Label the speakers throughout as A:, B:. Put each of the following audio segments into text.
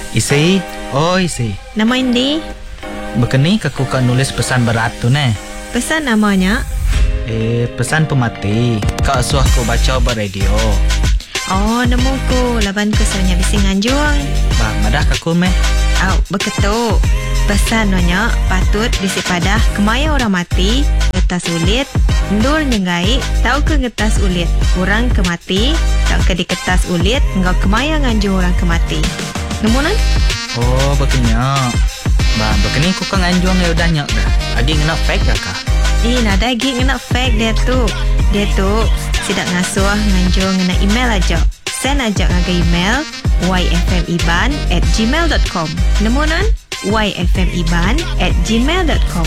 A: Isi, isi.
B: Nama Indi?
A: Begini aku kan nulis pesan berat tu ne.
B: Pesan namanya?
A: Pesan pemati. Kak suah aku baca beradio.
B: Oh, nemu ku. Laban ku soalnya bising anjuang.
A: Bah, madah aku meh.
B: Beketuk. Pesan nanya patut bisi padah kemaya orang mati, ngetas ulit, ndur nyengai, tau ke ngetas ulit. Orang kemati, tau ke di kertas ulit, engkau kemaya nganju orang kemati. Nemu nan?
A: Oh, begini. Bah, begini aku kan anjuang ya udah nyak dah. Agi ngena fake dah kah?
B: Nada lagi ngena fake dia tu. Dia tu sidak ngasuh nganju ngena email aja. Send aja ngaga email yfmiban@gmail.com. Nemu nan? yfmiban@gmail.com.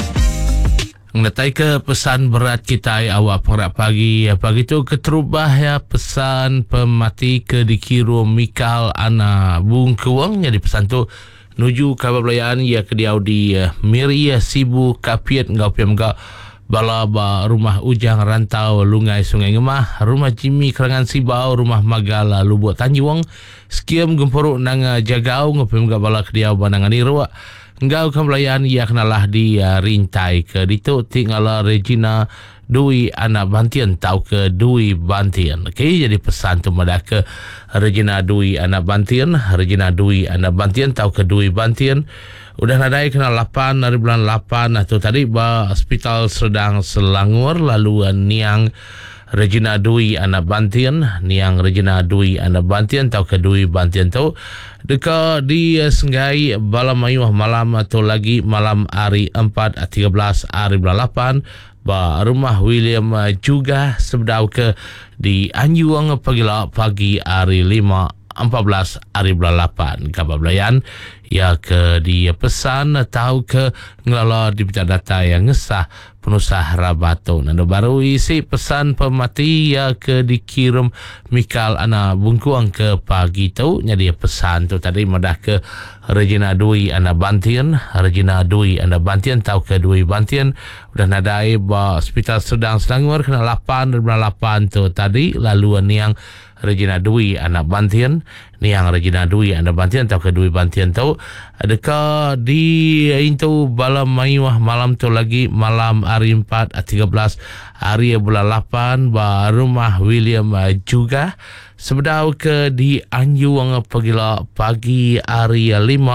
C: Ngatai ke pesan berat kita awak pengerak pagi. Pagi tu keterubah ya pesan pemati ke dikiru Mikal Ana Bung Kewang. Jadi pesan tu nuju kabar belayaan ya ke diau di Miri Sibu Kapiat ngau piam ngau bala ba rumah Ujang Rantau Lungai Sungai Ngemah, rumah Jimmy Kerangan Sibau, rumah Magala Lubuk Tanjung, skiem gemporuk nang Jagau ngopem ga bala kediau banangan irwa. Ngau kamlayan ia kenalah di Rintai ke ditu tinggal Regina Dwi anak Bantian tau ke Dwi Bantian. Okey, jadi pesan tu madah ke Regina Dwi anak Bantian, Regina Dwi anak Bantian tau ke Dwi Bantian. Udah nadai kena 8 dari bulan 8 atau tadi ba Hospital Serdang Selangor lalu niang Regina Dwi anak Bantian, niang Regina Dwi anak Bantian tau ke Dwi Bantian tu deka di Senggai bala mayuh malam atau lagi malam hari 4/13 hari bulan 8 ba rumah William juga sebedau ke di Anjuang pagi hari 5/14 hari bulan 8 kabar belayan ya ke dia pesan tahu ke ngelala di pita data yang ngesah penusah Rabato. Nando baru isi pesan pemati ya ke dikirim Mikal Ana Bungkuang ke pagi tu. Jadi pesan tu tadi madah ke Regina Dwi Ana Bantian, Regina Dwi Ana Bantian tahu ke Dwi Bantian udah nadai ba Hospital Serdang Selangor kena 8 tu tadi lalu niang Regina Dwi anak Bantian, niang Regina Dwi anak Bantian tau ke Dwi Bantian tau adakah di itu balam mayuah malam tu lagi malam hari 4/13 hari bulan 8 ba rumah William juga sebedau ke di Anjuang pagi hari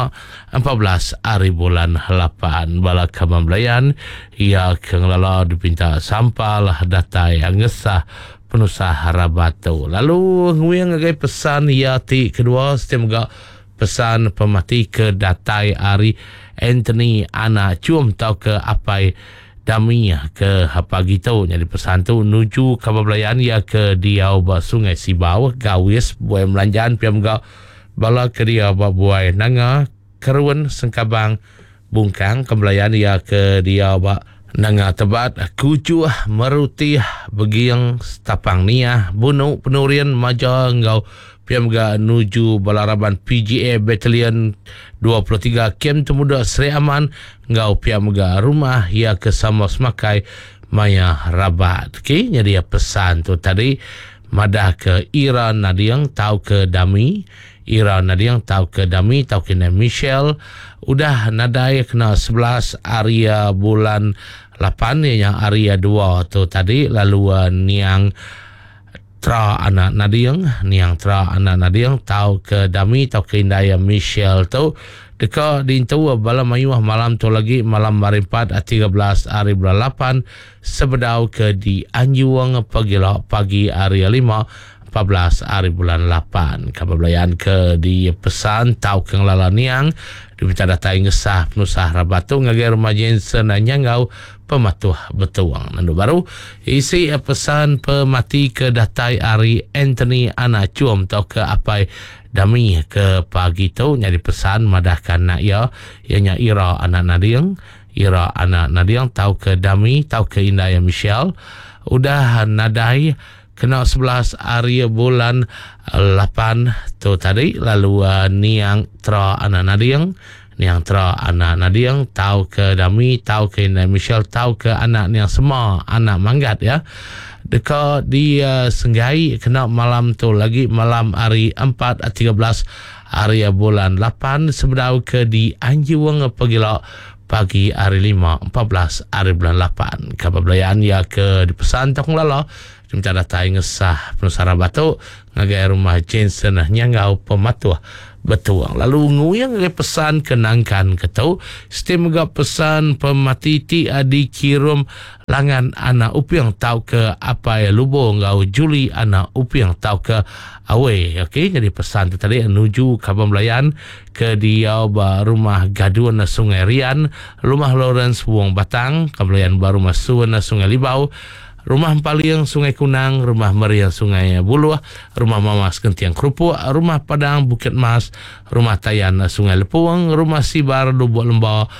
C: 5/14 hari bulan 8 bala kamam belayan ia kengelala dipinta sampal data yang ngesah penusah Rabato. Lalu nguyang ngagai pesan yati kedua setiap ga pesan pemati ke datai hari Anthony Ana Cium tau ke apai dami ke pagi tu. Jadi pesan tu nuju kabar belayan ya ke diau ba Sungai Sibau gawis buai melanjaan piam ga bala ke dia ba buai nanga Keruen Sengkabang Bungkang kembelayan ya ke dia ba nanga tebat kucu meruti begiang tapang nia bunu penurian maja ngau piam ga nuju balaraban PGA Battalion 23 Kem Temuda Seri Aman ngau piam ga rumah ya ke Samos Makai Maya Rabat. Okey, jadi pesan tu tadi madah ke Ira Nadiang tau ke Dami, Ira Nadiang tau ke Dami tau ke Michelle udah nadai kena 11 area bulan 8 yang area 2 tu tadi lalu niang Tra anak Nadiang, niang Tra anak Nadiang tau ke Dami tau ke Indaya Michelle tu deka dintu bala mayuah malam tu lagi malam hari 4/13 hari bulan 8 sebedau ke di Anjuang pagi hari 5/14 hari bulan 8 kabar belayan ke di pesan tau ke ngelala niang dipita data ngesah penusah Rabato ngagai rumah Jensen nyangau pematuh betuang. Nandu baru isi pesan pemati ke datai hari Anthony Ana Cium tau ke apai dami ke pagi tu. Jadi pesan madahkan nak ya ianya Ira anak Nadiang, Ira anak Nadiang tau ke Dami tau ke Indaya Michelle udah nadai kena 11 hari bulan 8 tu tadi lalu niang Tra anak Nadiang, niang Tra anak Nadiang tau ke Dami tau ke Indaya Michelle tau ke anak niang semua anak Manggat ya dekat di Senggai kena malam tu lagi malam hari 4/13 hari bulan 8 sebedau ke di Anjiwang pagilak pagi hari 5 14 hari bulan 8 kapabelayaan ya ke di pesan takung lala di mencada tai ngesah penusara batu ngagai rumah Jensen nyangau pematuah betuang lalu nguyang ngagai pesan kenangkan ketau sistem ga pesan pemati ti adi kirum langan anak upiang tau ke apa ya lubo ngau Juli anak upiang tau ke awe okey jadi pesan tu tadi menuju Kampung ke dia rumah Gaduan Sungai Rian rumah Lawrence Wong Batang Kampung baru masuk Sungai Libau rumah Paliang Sungai Kunang, rumah Meriang Sungai Buluh, rumah Mamas Kentiang Kerupuk, rumah Padang Bukit Mas, rumah Tayan Sungai Lepuang, rumah Sibar Lubuk Lembah,